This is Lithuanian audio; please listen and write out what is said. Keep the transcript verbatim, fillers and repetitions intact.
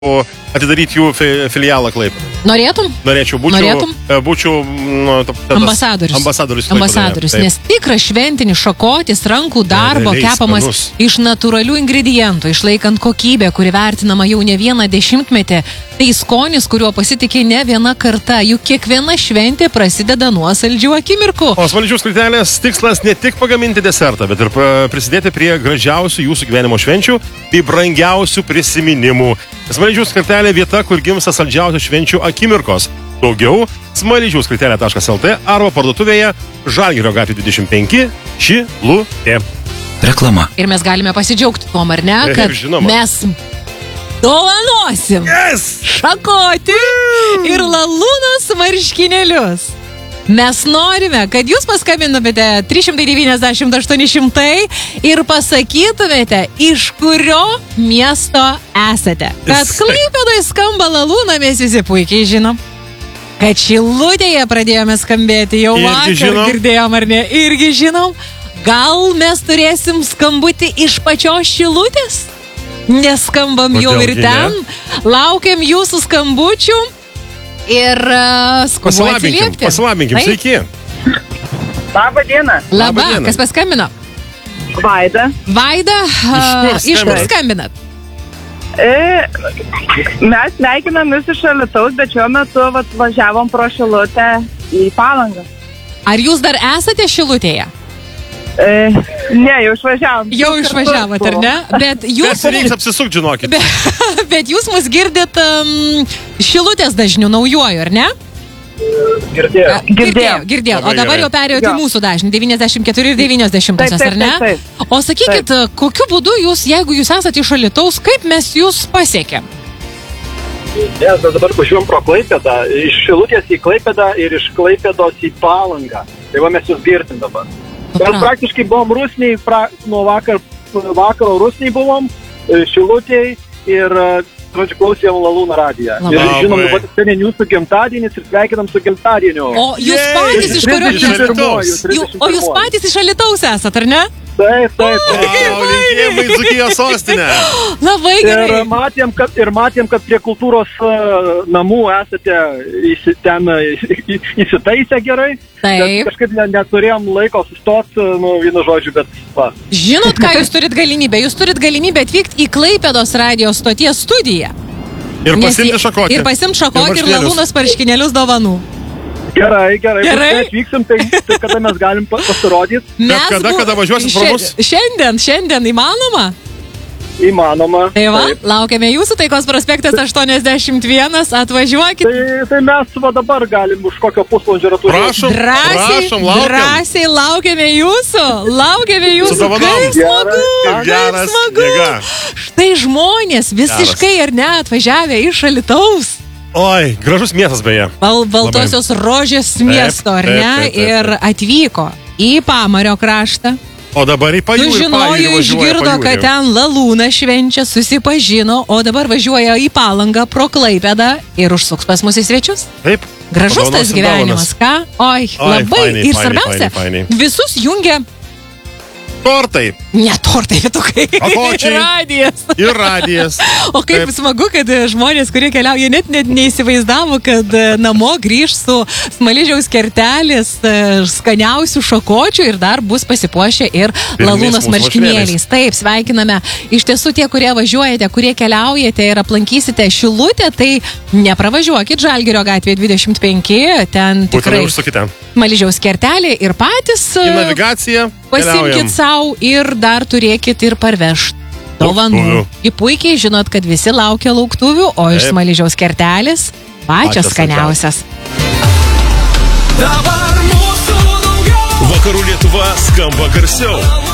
atidaryti jų filialą Klaipėdoje. Norėtum? Norėčiau, būčiau, Norėtum? būčiau nu, ambasadorius. Ambasadorius. ambasadorius nes tikras šventinis šakotis rankų darbo Realiai kepamas skanus. iš natūralių ingredientų, išlaikant kokybę, kuri vertinama jau ne vieną dešimtmetį. Tai skonis, kuriuo pasitikė ne viena karta, juk kiekviena šventė prasideda nuo saldžių akimirkų. O Smaližiaus skiltelės tikslas ne tik pagaminti desertą, bet ir prisidėti prie gražiausių jūsų gyvenimo švenčių bei brangiausių prisiminimų. Smaližiaus skiltelė vieta, kur gimsta saldžiausios švenčių akimirkos. Daugiau smaližiaus skiltelė taškas lt arba parduotuvėje Žalgirio gatvė dvidešimt penki Šilutė. Reklama. Ir mes galime pasidžiaugti tuom, ar ne, Taip, kad žinoma. mes dovanosim Yes! šakotį ir lalūnos marškinėlius. Mes norime, kad jūs paskambintumėte trys šimtai devyniasdešimt aštuoni šimtai ir pasakytumėte, iš kurio miesto esate. Kad Klaipėdoje skamba lalūna, mes visi puikiai žinom. Kad Šilutėje pradėjome skambėti, jau Irgi vakar žinom. girdėjom, ar ne? Irgi žinom. Gal mes turėsim skambutį iš pačios Šilutės? Neskambam jau Kodėl ir gi ten. Laukiam jūsų skambučių. Ir uh, skubu Pasilabinkim, atsiliepti. pasilabinkim, Taip. sveiki. Labą dieną. Laba, Labą dieną. kas paskambino? Vaida. Vaida, kur uh, iš kur skambinat? skambinat? E, mes sveikinam jūs iš Alytaus, bet šiuo metu vat, važiavom pro Šilutę į Palangą. Ar jūs dar esate Šilutėje? E, ne, jau išvažiavom. Jau išvažiavot, ar ne? Bet jūs, Kas reiks apsisukti, žinokit. be, bet jūs mus girdit um, Šilutės dažnių naujuoju, ar ne? Girdėjau. Girdėjau, girdėjau. O Labai dabar gerai. jau perėjot į Jo. mūsų dažnį, devyniasdešimt keturi ir devyniasdešimt, Taip, taip, ar ne? taip, taip. O sakykit, kokiu būdu jūs, jeigu jūs esate iš Alytaus, kaip mes jūs pasiekėm? Ne, mes dabar važiuojam pro Klaipėdą, iš Šilutės į Klaipėdą ir iš Klaipėdos į Palangą. Tai va mes jūs girdim dabar. Mes Supratau. praktiškai buvom Rusniai, pra, nuo vakar, vakaro Rusniai buvom, e, Šilutėj ir, e, žodžiu, klausėm Lalūną radiją. Labai. Ir žinom, Labai. dabar šiandien jūsų gimtadienis ir sveikinam su gimtadieniu. O jūs Jej! patys iš kurio Iš miesto? Alytaus. Jų- O jūs patys iš Alytaus esat, ar ne? Taip, taip, taip. Wow, linkėjimai Dzūkijos sostinė. Labai Ir gerai. matėm, kad, ir matėm, kad prie kultūros uh, namų esate įsi, ten uh, į- įsitaisę gerai. Taip. Bet kažkaip ne, neturėjom laiko sustoti, uh, nu, vienu žodžiu, bet va. Žinot, ką jūs turit galimybę? Jūs turit galimybę atvykti į Klaipėdos radijos stoties studiją. Ir Nes pasimti jie- šakotį. Ir pasimti šakotį ir marškinėlius. lalūnos marškinėlius dovanų. Gerai, gerai. Gerai. Paskui atvyksim, tai, tai kada mes galim pa- pasirodyti? Mes kada- bu- kada važiuosit pro Šia- mus? Šiandien, šiandien įmanoma? Įmanoma. Tai va, Taip. laukiame jūsų, Taikos prospektas aštuoniasdešimt vienas, atvažiuokit. Tai, tai mes va dabar galim už kokio pusvalandžio ratų. Prašom, Drąsiai, prašom, laukiam. drąsiai laukiame jūsų, laukiame jūsų. dovanom. Kaip smagu, Kaip kaip geras smagu. jėga. Štai žmonės visiškai ar ne atvažiavę iš Alytaus. Oi, gražus miestas beje. Bal, Baltosios rožės miesto, ar taip, ne? taip, taip, taip. Ir atvyko į Pamario kraštą. O dabar į pajūrį. Sužinojo, išgirdo, kad ten Lalūna švenčia, susipažino, o dabar važiuoja į Palangą pro Klaipėdą ir užsuks pas mus į svečius. Taip. Gražus tas Padovanosim gyvenimas, ką? Oi, Oi, labai. fainiai, Ir fainiai, svarbiausia, fainiai, visus jungia Tortai ne tortai, vietukai. Šakočiai. Radijas. ir radijas. O kaip Taip. smagu, kad e, žmonės, kurie keliauja, net, net neįsivaizdavo, kad e, namo grįž su Smaližiaus kertelės e, skaniausių šakočių ir dar bus pasipuošę ir Pirmais Lalūnos mūsų marškinėliais. Taip, sveikiname. Iš tiesų, tie, kurie važiuojate, kurie keliaujate ir aplankysite Šilutę, tai nepravažiuokit Žalgirio gatvėje dvidešimt penki, ten Būtinai tikrai užsukite. Smaližiaus kertelė ir patys Į e, navigaciją. pasimkit keliaujam. savo ir dar turėkit ir parvežt dovanų. Lauktuvių. Jūs puikiai žinot, kad visi laukia lauktuvių, o iš Taip. Smaližiaus kertelės pačias Pačios skaniausias. Dabar mūsų daugiau. Vakarų Lietuva skamba garsiau.